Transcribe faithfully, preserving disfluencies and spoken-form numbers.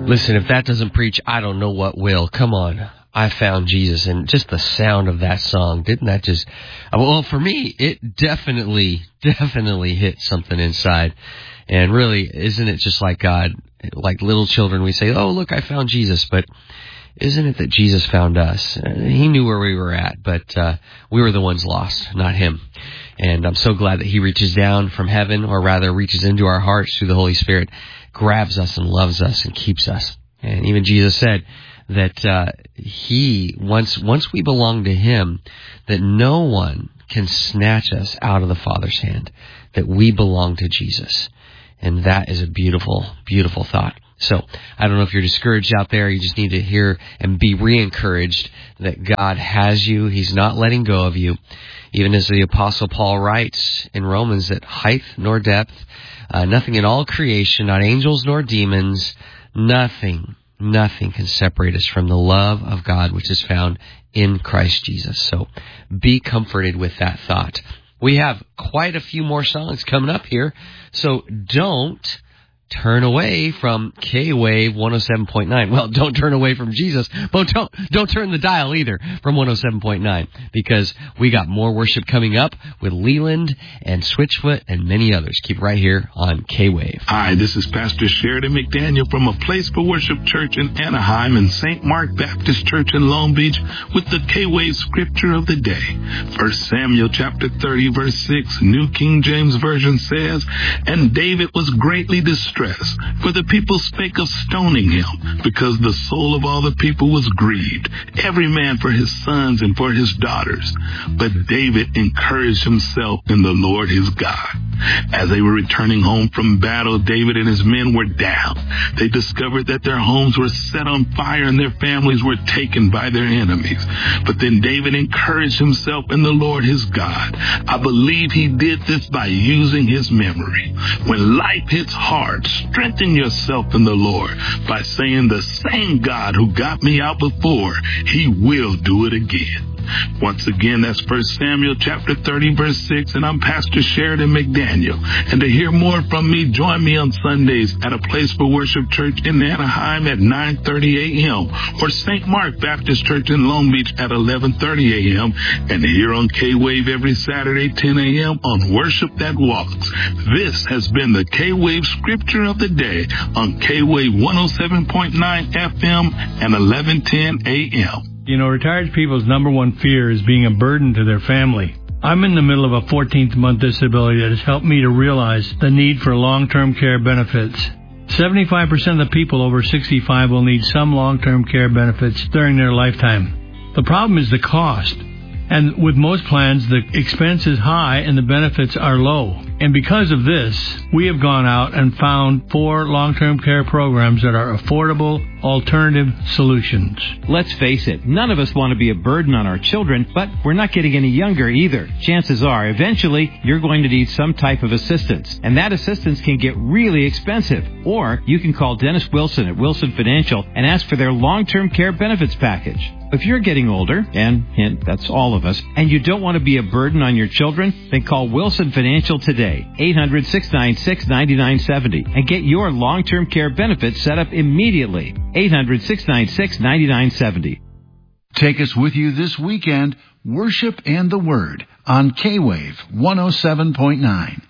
Listen, if that doesn't preach, I don't know what will. Come on. I found Jesus. And just the sound of that song, didn't that just... Well, for me, it definitely, definitely hit something inside. And really, isn't it just like God? Like little children, we say, oh, look, I found Jesus. But isn't it that Jesus found us? He knew where we were at, but uh, we were the ones lost, not him. And I'm so glad that he reaches down from heaven, or rather reaches into our hearts through the Holy Spirit, grabs us and loves us and keeps us. And even Jesus said that uh, he, once once we belong to him, that no one can snatch us out of the Father's hand, that we belong to Jesus. And that is a beautiful, beautiful thought. So I don't know if you're discouraged out there. You just need to hear and be re-encouraged that God has you. He's not letting go of you. Even as the Apostle Paul writes in Romans that height nor depth, uh, nothing in all creation, not angels nor demons, nothing, nothing can separate us from the love of God which is found in Christ Jesus. So be comforted with that thought. We have quite a few more songs coming up here, so don't turn away from K-Wave one oh seven point nine. Well, don't turn away from Jesus, but don't don't turn the dial either from one oh seven point nine, because we got more worship coming up with Leland and Switchfoot and many others. Keep right here on K-Wave. Hi, this is Pastor Sheridan McDaniel from A Place for Worship Church in Anaheim and Saint Mark Baptist Church in Long Beach with the K-Wave Scripture of the Day. First Samuel chapter thirty, verse six, New King James Version says, "And David was greatly distressed, for the people spake of stoning him, because the soul of all the people was grieved, every man for his sons and for his daughters. But David encouraged himself in the Lord his God." As they were returning home from battle, David and his men were down. They discovered that their homes were set on fire and their families were taken by their enemies. But then David encouraged himself in the Lord his God. I believe he did this by using his memory. When life hits hard, strengthen yourself in the Lord by saying, the same God who got me out before, he will do it again. Once again, that's First Samuel chapter thirty, verse six, and I'm Pastor Sheridan McDaniel. And to hear more from me, join me on Sundays at A Place for Worship Church in Anaheim at nine thirty a.m. or Saint Mark Baptist Church in Long Beach at eleven thirty a.m. and here on K-Wave every Saturday ten a.m. on Worship That Walks. This has been the K-Wave Scripture of the Day on K-Wave one oh seven point nine F M and eleven ten a.m. You know, retired people's number one fear is being a burden to their family. I'm in the middle of a fourteenth month disability that has helped me to realize the need for long-term care benefits. seventy-five percent of the people over sixty-five will need some long-term care benefits during their lifetime. The problem is the cost. And with most plans, the expense is high and the benefits are low. And because of this, we have gone out and found four long-term care programs that are affordable, alternative solutions. Let's face it, none of us want to be a burden on our children, but we're not getting any younger either. Chances are, eventually, you're going to need some type of assistance. And that assistance can get really expensive. Or you can call Dennis Wilson at Wilson Financial and ask for their long-term care benefits package. If you're getting older, and hint, that's all of us, and you don't want to be a burden on your children, then call Wilson Financial today, eight hundred, six nine six, nine nine seven zero, and get your long-term care benefits set up immediately, eight hundred, six nine six, nine nine seven zero. Take us with you this weekend, Worship and the Word on K-Wave one oh seven point nine.